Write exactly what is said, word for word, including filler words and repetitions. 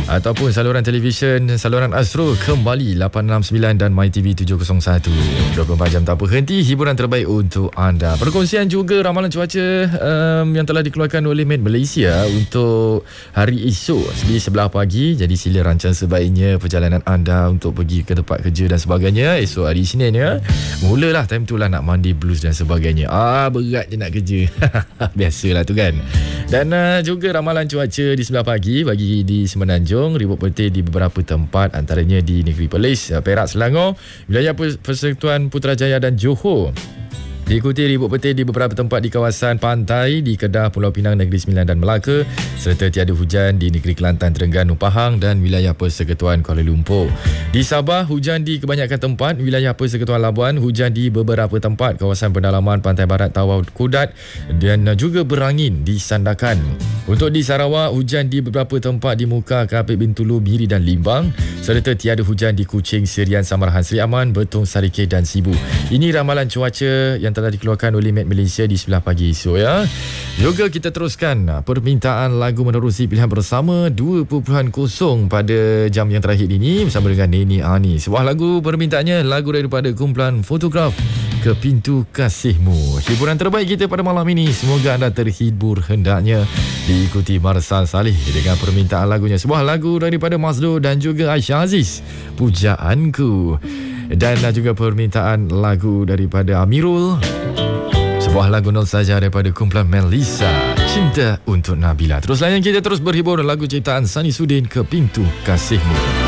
ataupun saluran televisyen, saluran Astro kembali lapan enam sembilan dan MyTV tujuh kosong satu. dua puluh empat jam tak berhenti, hiburan terbaik untuk anda. Perkongsian juga ramalan cuaca um, yang telah dikeluarkan oleh Met Malaysia untuk hari esok di sebelah pagi. Jadi sila rancang sebaiknya perjalanan anda untuk pergi ke tempat kerja dan sebagainya. Esok hari Isnin ya, mulalah time tu lah nak mandi blues dan sebagainya. Ah, berat je nak kerja. Biasalah tu kan. Dan uh, juga ramalan cuaca di sebelah pagi bagi di Semenanjung, ribut petir di beberapa tempat, antaranya di Negeri Perlis, Perak, Selangor, wilayah Persekutuan Putrajaya dan Johor. Diikuti ribut petir di beberapa tempat di kawasan pantai di Kedah, Pulau Pinang, Negeri Sembilan dan Melaka, serta tiada hujan di Negeri Kelantan, Terengganu, Pahang dan wilayah Persekutuan Kuala Lumpur. Di Sabah, hujan di kebanyakan tempat, wilayah Persekutuan Labuan, hujan di beberapa tempat, kawasan pendalaman Pantai Barat, Tawau, Kudat dan juga berangin di Sandakan. Untuk di Sarawak, hujan di beberapa tempat di Muka, Kapit Bintulu, Miri dan Limbang, serta tiada hujan di Kuching, Serian, Samarahan, Seri Aman, Betong, Sarikeh dan Sibu. Ini ramalan cuaca yang telah dikeluarkan oleh Met Malaysia di sebelah pagi esok ya. Juga kita teruskan permintaan lagu menerusi pilihan bersama dua kosong pada jam yang terakhir ini bersama dengan Neni Ani. Sebuah lagu permintaannya lagu daripada kumpulan Fotograf, Ke Pintu Kasihmu. Hiburan terbaik kita pada malam ini. Semoga anda terhibur hendaknya. Diikuti Marsal Salih dengan permintaan lagunya. Sebuah lagu daripada Mazdo dan juga Aisyah Aziz, Pujaanku. Dan juga permintaan lagu daripada Amirul, sebuah lagu nostalgia daripada kumpulan Melissa, Cinta Untuk Nabila. Terus layan kita terus berhibur lagu ciptaan Sani Sudin, Ke Pintu Kasihmu.